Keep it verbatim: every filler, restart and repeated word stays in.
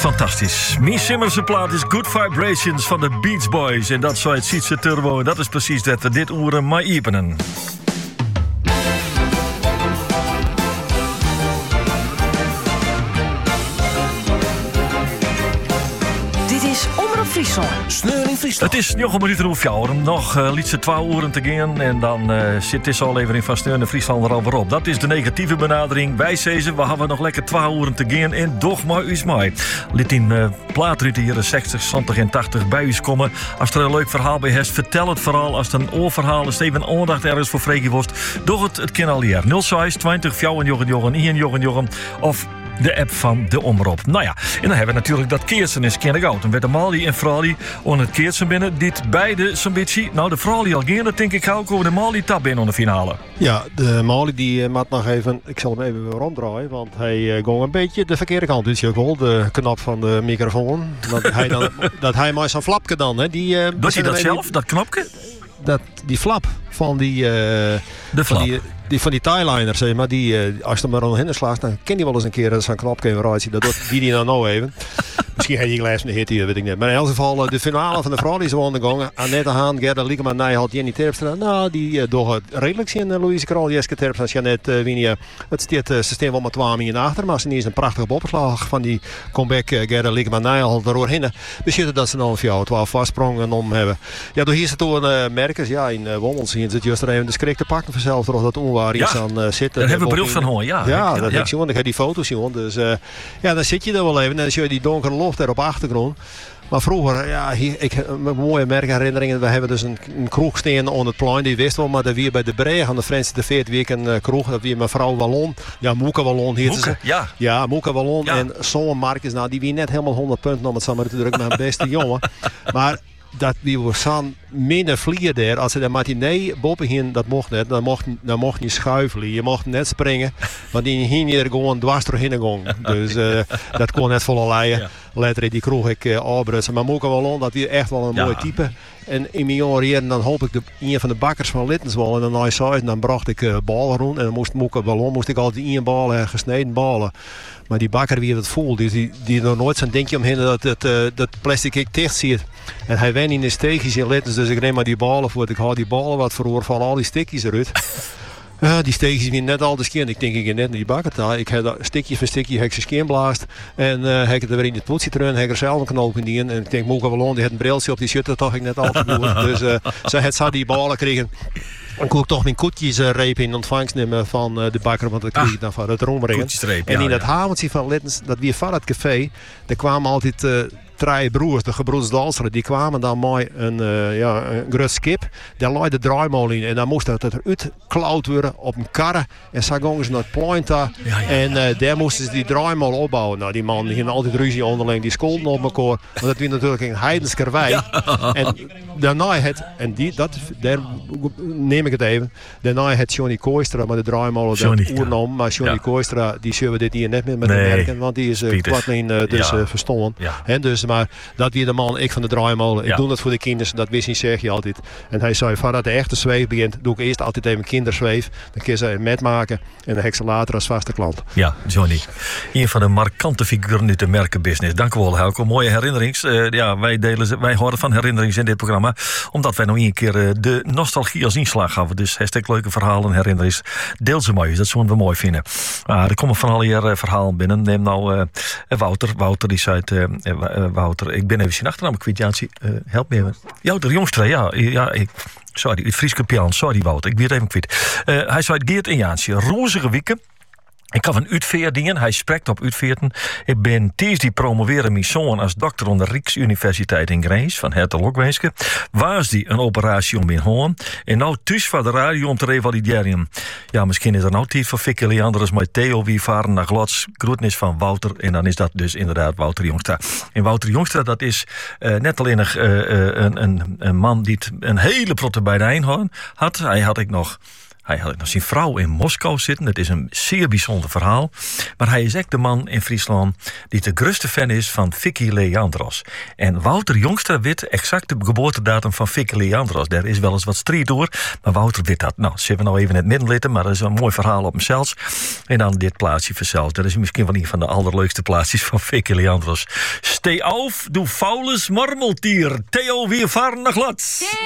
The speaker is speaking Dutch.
Fantastisch. Mies Simmerse plaat is Good Vibrations van de Beach Boys. En dat zou het Sietse Turbo. En dat is precies dat we dit oeren maar ipenen. Dit is Omroep Friesland. Sneur in Friesland. Het is nog een minuut en hoef jou. Nog uh, liet ze twaalf uren te gaan. En dan uh, zit deze aflevering van Sneur in Friesland er alweer op. Dat is de negatieve benadering. Wij zezen, we hebben nog lekker twaalf uren te gaan. En doch maar is mij. Liet in uh, plaat uit de jaren zestig, zeventig en tachtig bij u komen. Als er een leuk verhaal bij hebt, vertel het vooral. Als het een oorverhaal is, even aandacht ergens voor Freekie was. Doch het, het kan al hier. nul zes twintig fjouwen joggen joggen, Ian joggen joggen. Of de app van de Omroep. Nou ja, en dan hebben we natuurlijk dat Keersen is Kennegout. En werd de Mali en Frali onder het Keersen binnen. Dit beide zo'n beetje. Nou, de Frali al geen, dat denk ik gauw over de Mali tap binnen de finale. Ja, de Mali die uh, maakt nog even. Ik zal hem even weer omdraaien, want hij uh, ging een beetje de verkeerde kant. Dus je hoort de knop van de microfoon. Dat hij dan, dat hij maar zo'n flapje dan, hè? Die, uh, Doet hij dat zelf, die, dat knopje? Dat, die flap van die. Uh, de flap. Van die, Die van die tieliner, zeg maar, die, uh, als je er maar omheen slaat, dan ken je wel eens een keer dat zo'n knopje in eruit ziet. Dat doet die die nou nou even. Misschien heeft hij gelezen, de hit hier, weet ik niet. Maar in elk geval, de finale van de vrouw die is gewoon gegaan. Annette Haan, Gerda Liekema, nee, had Jenny Terpstra. Nou, die uh, door het redelijk zien, uh, Louise Krol, Jeske Terpstra, Jeannette uh, Winia. Het stiert uh, systeem wel met twee minuten achter, maar ze is een prachtige bopperslag van die comeback uh, Gerda Liekema, nee, al doorheen. We zitten dat ze dan voor jou twaalf vastsprongen om hebben. Ja, door hier zitten toen uh, merkers, ja, in uh, Wondels zien ze het juist er even de schrik te pakken vanzelf, door dat onwaar is aan uh, zitten. Daar hebben we bril van hoor, ja. Ja, ik, dat ja. heb ik zien, ik heb die foto's zien. Dus uh, ja, dan zit je er wel even en dan zie je die donkere loft daar op achtergrond. Maar vroeger, ja, hier, ik heb een mooie merkherinneringen. We hebben dus een, een kroeg staan onder het plein. Die wist wel, maar dat weer bij de Breeg aan de Franse de Veert week een uh, kroeg. Dat weer mevrouw Wallon. Ja, Moeke Wallon heette ze. Ja. Ja, Moeke Wallon. Ja. En zo'n Marcus, nou, die wie net helemaal honderd punten om het zo maar te drukken. Mijn beste jongen. Maar dat wie we zo'n minder vliegen daar. Als ze de matinee boven gingen, dat mocht net. Dan mocht, dan mocht je schuifelen. Je mocht net springen. Want die ging er gewoon dwars doorheen gegaan. Dus uh, dat kon net volle leien. Ja. Later die kroeg ik uh, afbrutsen. Maar Moeke Wallon, dat weer echt wel een ja. mooi type. En in mijn jaren dan hoop ik de, een van de bakkers van Littenswal. En dan naar zuid en dan bracht ik uh, ballen rond. En dan moest Moeke Wallon, moest ik altijd één bal uh, gesneden ballen. Maar die bakker wie het voelt, dus die, die er nooit zo'n dingje omheen dat het uh, dat plastic ik dicht ziet. En hij wen in de steekjes in Littens, dus ik neem maar die ballen voor. Ik haal die ballen wat voor van al die stikjes eruit. Ja, die steekjes weer net al de skien. Ik denk ik net naar die bakker. Ik heb stikje voor stikje heb ik zijn skien blaast. En uh, heb ik er weer in het poetsie terug. Heb ik er zelf een knoop in die. En ik denk, Moeke Wallon, die had een briltje op die shutter toch ik net al te doen. Dus uh, ze had zo die ballen kregen. Dan kon ik toch mijn koetjesreep in ontvangst nemen van uh, de bakker, want dat kreeg ik ah, dan van het rombrengen. En in ja, dat ja. haventje van Littens, dat weer van het café, daar kwamen altijd uh, drie broers, de gebroeders Dalseren, die kwamen dan mooi een, uh, ja, een groot skip. Daar lag de draaimolen in en dan moest dat eruit geklauwd worden op een karre. En zo gingen ze naar het plein ja, ja, ja. En uh, daar moesten ze die draaimolen opbouwen. Nou, die man die ging altijd ruzie onderling, die scholden op elkaar. Want dat was natuurlijk een heidenskerwij. Ja. En daarna het, en die, dat, daar neem ik het even. Daarna het Johnny Koistra, maar de draaimolen dat oernom. Maar Johnny ja. Koistra, die zullen we dit hier net meer met nee. merken, want die is uh, kwartleen uh, dus ja. uh, verstonden. Ja. En dus, maar dat weer de man, ik van de draaimolen. Ik ja. doe dat voor de kinderen, dat wist niet, zeg je altijd. En hij zei, voordat de echte zweef begint, doe ik eerst altijd even kinderzweef. Dan kun je ze met maken en dan heb ik ze later als vaste klant. Ja, Johnny. Een van de markante figuren uit de merkenbusiness. Dank u wel, Helco. Mooie herinnerings. Uh, ja, wij, delen, wij horen van herinnerings in dit programma, omdat wij nog een keer uh, de nostalgie als inslag hebben. Dus hashtag leuke verhalen en herinnerings. Deel ze mooi, dat zullen we mooi vinden. Uh, er komen van alle hier uh, verhalen binnen. Neem nou uh, Wouter. Wouter die zei, uh, uh, Wouter, ik ben even zijn achternaam kwijt. Jansie, uh, help me even. Jouter Jongstra, ja. ja ik, sorry, het Frieske Pian. Sorry, Wouter, ik ben het even kwijt. Uh, hij zei, Geert en Jansje, rozige wieken. Ik had een uitveerdingen, hij spreekt op uitveerten. Ik ben tijdens die promoveren mijn zoon als dokter aan de Rijksuniversiteit in Grijs, van Hertel Lokweeske. Was die een operatie om in Hoorn. En nou thuis van de radio om te revalideren. Ja, misschien is er nou tijd voor Fikke Leanders, maar Theo wie varen naar Glots. Groetnis van Wouter. En dan is dat dus inderdaad Wouter Jongstra. En Wouter Jongstra, dat is uh, net alleen nog uh, een, een, een man die een hele protte bij de Eindhoorn had. Hij had ik nog Hij had nog zijn vrouw in Moskou zitten. Het is een zeer bijzonder verhaal. Maar hij is echt de man in Friesland die de grootste fan is van Vicky Leandros. En Wouter Jongstra weet exact de geboortedatum van Vicky Leandros. Daar is wel eens wat strijd door, maar Wouter weet dat. Nou, ze hebben nou even in het midden litten, maar dat is een mooi verhaal op hemzelf. En dan dit plaatsje vanzelf. Dat is misschien wel een van de allerleukste plaatsjes van Vicky Leandros. Stay auf, du faules marmeltier. Theo, weer varen naar glad.